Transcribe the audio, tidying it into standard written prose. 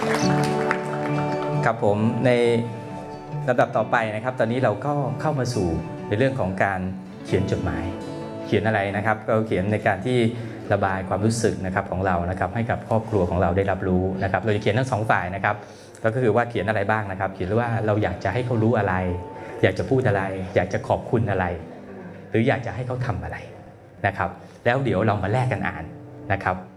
ครับผมในลำดับต่อไปนะครับตอนนี้เราก็เข้ามาสู่ในเรื่องของการเขียนจดหมายเขียนอะไรนะครับก็เขียนในการที่ระบายความรู้สึกนะครับของเรานะครับให้กับครอบครัวของเราได้รับรู้นะครับเราจะเขียนทั้งสองฝ่ายนะครับก็คือว่าเขียนอะไรบ้างนะครับเขียนว่าเราอยากจะให้เขารู้อะไรอยากจะพูดอะไรอยากจะขอบคุณอะไรหรืออยากจะให้เขาทำอะไรนะครับแล้วเดี๋ยวเรามาแลกกันอ่านนะครับ